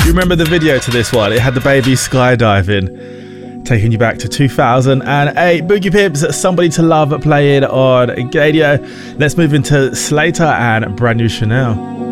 you remember the video to this one? It had the baby skydiving, taking you back to 2008. Boogie Pips, Somebody to Love, playing on Gadio. Let's move into Slater and Brand New Chanel.